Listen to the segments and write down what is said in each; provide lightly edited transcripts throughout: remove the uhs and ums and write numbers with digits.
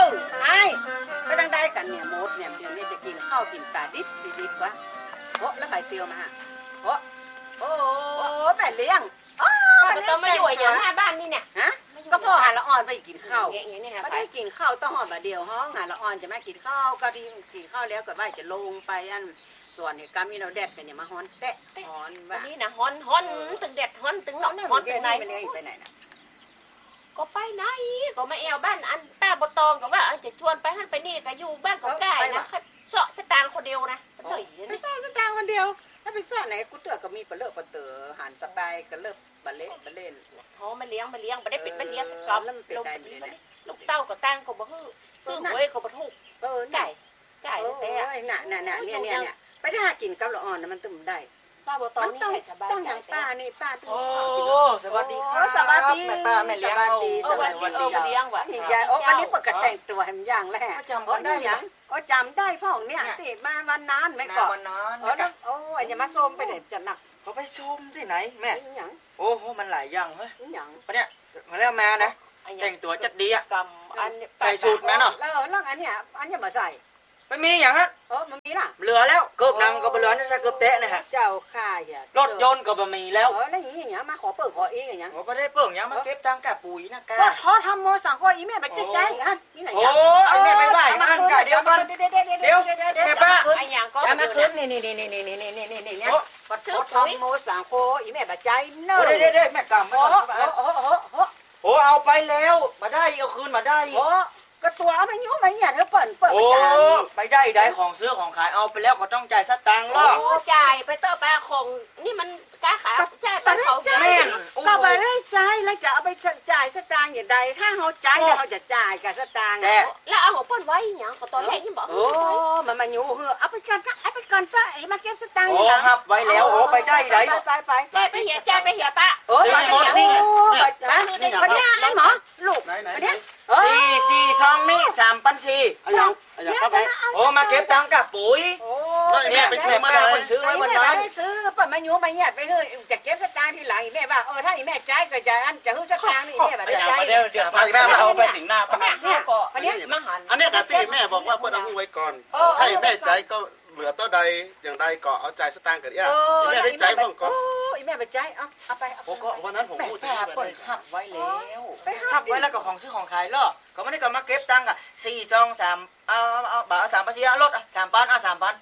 ไอ้ไปดังได้กันเนี่ยมดเนี่ยเดี๋ยวนี้จะกินข้าวกินปลาดิบดิบวะโอ้แล้วไข่เตียวมาโอ้แม่เลี้ยงป้าก็ต้องมาอยู่อย่างหน้าบ้านนี่เนี่ยฮะก็พ่อหาละอ่อนไปกินข้าวไม่ได้กินข้าวต้องหอนแบบเดียวห้องหาละอ่อนจะไม่กินข้าวก็ที่กินข้าวแล้วก็ว่าจะลงไปอันส่วนเหตุการณ์มีเราแดดกันอย่ามาฮ้อนแตะฮ้อนว่านี่นะฮ้อนตึงแดดฮ้อนตึงหนอนฮ้อนตึงไหนไปเลยไปไหนนะก็ไปไหนก็มาแอวบ้านอันป้าบตองก็ว่าจะชวนไปหันไปนี่ก็อยู่บ้านของไก่นะเสาะสตางค์คนเดียวนะไม่ใช่สตางค์คนเดียวถ้าไปซ่อนไหนกูเตือก็มีปลาเลือกปลาเต๋อหันสบายก็เลิกบาเล่นอ๋อมาเลี้ยงไม่ได้ปิดไม่เลี้ยงสักกรอบลูกเต้าก็ตั้งก็บ่ฮื้อซื้อหวยก็บ่ถูกไก่แต่น่ะเนี่ยไปได้หากินกับละอ่อนมันตึมได้ป้าบตองนี่ให้สบายต้องอย่างป้านี่ป้าโอ้สวัสดีครับสวัสดีป้าแม่เลี้ยงสวัสดีเลี้ยงว่ะนี่ยายวันนี้ปกติแต่งตัวแหมอย่างแรกจำกันได้ยังก็จำได้พ่องเนี่ยติดมาวันนั้นไม่ก่อนวันนั้นโอ้ยอย่ามาส้มไปเด็ดจะหนักเขาไปชมที่ไหนแม่อย่างโอ้โหมันหลายอย่างเฮ้ยอย่างเนี่ยมาแล้วมานะแต่งตัวจัดดีอ่ะใส่สูตรแม่เนาะแล้วอันเนี้ยมาใส่ไม่มีอย่างนั้นมันมีล่ะเหลือแล้วเกือบนังก็เหลือนี่ใช่เกือบเตะนะฮะเจ้าข่ายรถยนต์ก็บะหมี่แล้วแล้วอย่างนี้มาขอเปิดขอเองอย่างนี้ไม่ได้เปิดอย่างมาเก็บตังกะปุ๋ยนะกะก็ท้อทำโมสั่งข้ออีแม่ไปใจอันนี่ไหนโอ้แม่ไปไหว้อันกะเดี๋ยวก่อนเดี๋ยวแม่ป้าไอ้ยังก็มาขึ้นนี่เนี่ยก็ซื้อทำโมสั่งข้ออีแม่ไปใจเนอะเด้แม่กำไม่โอ้เอาไปแล้วมาได้เอาคืนมาได้ก็ตัวเอาไปยุ่งไปเนี่ยเปิดโอ้ไปได้ของซื้อของขายเอาไปแล้วก็ต้องจ่ายสตางค์หรอจ่ายไปเตอร์ปลาของนี่มันกาขาจ่ายไปเขาแม่ก็ไปได้ใจแล้วจะเอาไปจ่ายสตางค์อย่างใดถ้าเขาจ่ายเขาจะจ่ายกับสตางค์แล้วเอาของป้นไว้อย่างก็ตอนแรกนี่บอกมันมาอยู่เอาไปก่อนป้ามาเก็บสตางค์นี่ครับไว้แล้วโอ้ไปได้ไปจ่ายไปเหียป้าไปหมดนี่คนนี้ไอ้หมอลูกสี่ซองนี่3,400 อย่างครับแม่โอ้มาเก็บตังค์กับปุ๋ยเนี่ยไปซื้อมาได้ซื้อไว้วันนั้นซื้อเปิดมาอยู่มาเนี่ยไปเฮ้ยจะเก็บสตางค์ที่หลังแม่ว่าถ้าแม่จ่ายก็จะอันจะฮื้อสตางค์นี่แม่แบบได้จ่ายเดี๋ยวเอาไปถึงหน้าป้าเนี่ยก็อันนี้มาหันอันนี้กะตีแม่บอกว่าเพื่อนเอาไว้ก่อนให้แม่ใจก็เหลือเท่าใดอย่างใดก็เอาใจสตางค์กันเนี่ยแม่ได้ใจบ้างก็แม่ไปใจเอาไปก็วันนั้นผมพูดที่เปิดหักไว้แล้วหักไว้แล้วก็ของซื้อของขายหรอเขาไม่ได้ก็มาเก็บตังค์อ่ะ4 2 3เอาบาท3,400ลด3,0003,000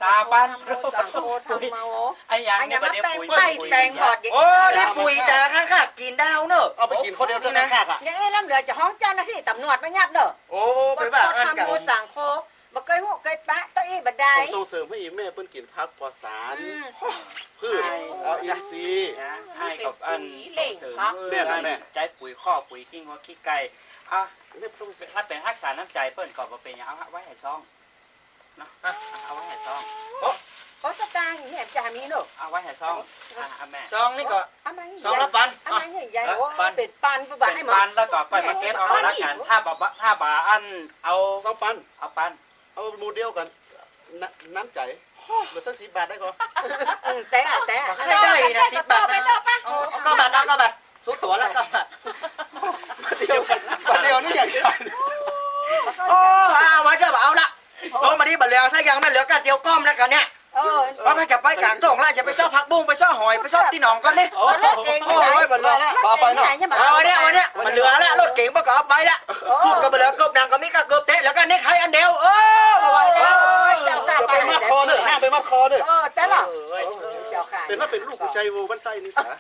ไอ้ยังมาแปลงบอดโอ้ได้ปุ๋ยแต่ข้างๆกินดาวเนอะเอาไปกินคนเดียวด้วยนะยังแล้วเหลือจะห้องเจ้าหน้าที่ตำรวจไม่ยับเด้อโอ้ไปแบบนั้นกันสั่งโคบ่เคยหูเคยปะตัวอีบัดได้ส่งเสริมให้แม่เพิ่นกินผักปลอดสารพืชอินทรีย์ให้กับอันส่งเสริมใจปุ๋ยข้อปุ๋ยขี้งอขี้ไก่ถ้าเป็นรักษาน้ำใจเปิ้นก็เป็นอย่างเอาไว้ให้ซองเนาะเอาไว้ให้ซองเขาสตางค์เนี่ยจะมีเนาะเอาไว้ให้ซองแม่ซองนี่ก็ซองละปันใหญ่ๆติดปันผู้บ่าวให้หมดปันแล้วก็ก้อยมาเก็บเอาละกันถ้าบ่อันเอา 2 ปันเอาปันเอาโมเดลกันน้ำใจเหลือสัก10 บาทได้ก็แต่ให้ได้นะ10 บาทนะก็บาทสู้ตัวแล้วก็เดียวนี่อย่างเดียวโอ้ไว้เถอะเอาละลงมาดิบัดเหลือสักอย่างนั่นเหลือกัดเดียวก้อมแล้วกันเนี่ยว่าไปจะไปกลางตรงแล้วจะไปชอบผักบุ้งไปชอบหอยไปชอบที่หนองกันนี่เก่งโอ้ยบัดเหลือแล้วไปเนาะวันนี้มันเหลือแล้วรถเก่งก็เอาไปละสุดก็บัดเหลือกบดังก็มีก็เกือบเตะแล้วก็เน็ตไทยอันเดียวมาไว้แล้วไปมัดคอเนอะห้ามไปมัดคอเนอะแต่หรอเป็นว่าเป็นลูกใจโวบ้านใต้นี่จ้ะ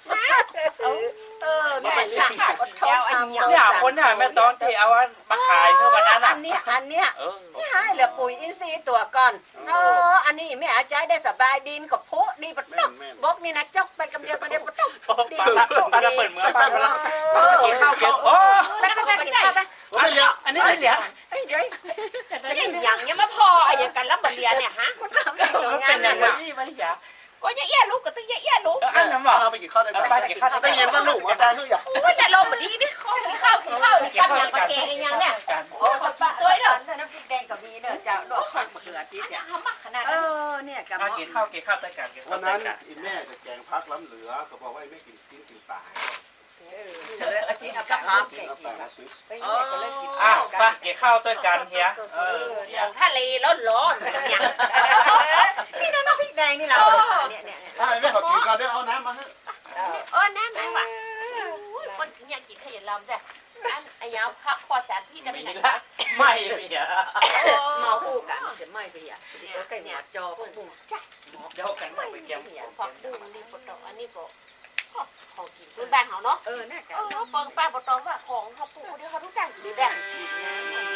เนี่ยคนเนี่ยแม่ตอนที่เอามาขายเมื่อวันนั้นอันเนี้ยนี่ให้เหลือปุ๋ยอินทรีย์ตัวก่อนอันนี้แม่อาจารย์ได้สบายดินกับพุนี่ปะตุ๊บกนี่นะจกไปกำเดียวตัวเดียวปะตุ๊ดีปลาเปิดเมือปลาแล้วกินข้าวเกี่ยวโอ้ไปกินข้าวไปอันนี้ไม่เหลือเฮ้ยเดี๋ยวอย่างเงี้ยมาพออย่างกันแล้วบัดเรียนเนี่ยฮะเป็นอย่างนี้ไม่เหลือก็เยอะลูกก็ต้องเยอะลูกอันนั้นบอกไปกินข้าวได้ได้ยินว่าลูกอาจารย์ทุกอย่างโอ้ยแต่ลมแบบนี้นี่กินข้าวกันอย่างปลาแกงอย่างเนี่ยโอ้สบายด้วยเด้อน้ำพริกแดงกับมีเด้อเจ้าดอกข้าวมะเขือทิศเนี่ยทำมากขนาดเนี่ยกับกินข้าวแต่กันวันนั้นอีแม่จะแกงพักล้ำเหลือก็บอกว่าไม่กินปลาอาทิตย์เอากระเพาะเก่งไปก็เลยกินปป่ะเกี่ยวข้าวด้วยกันเฮียอย่างทะเลร้อนๆอย่างนี่นะน้ำพริกแดงนี่เราเนี่ยถ้าแม่เขากินกันได้เอาน้ำมาให้น้ำไหนวะคนอยากกินขยันลำจ้ะอันไอ้ยาวพักคอจานพี่จะไปมีไหนละไม่เฮียเมาคู่กันเสียไม่ไปอ่ะไก่หมอจอพวกพุ่งเดี๋ยวกันไปเกี่ยวฟักดูรีบปตองอันนี้ก็เขากินพื้นบ้านเขาเนาะน่าจะเปิงป้าปตองว่าของเขาปลูกเดี๋ยวเขาทุกอย่างอยู่แดง